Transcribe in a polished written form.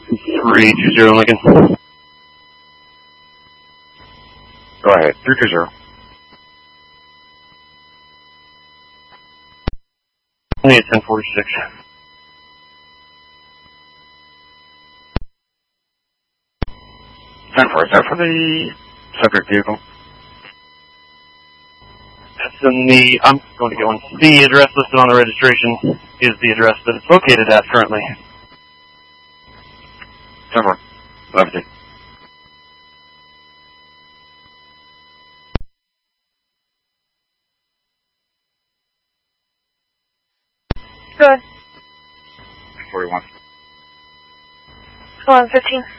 320 Lincoln. Go ahead, 320. Only at 1046. 10-4, is that for the subject vehicle? That's in the, I'm going to get one. The address listed on the registration is the address that it's located at currently. 10-4, 11. Go ahead. 41. 11:15.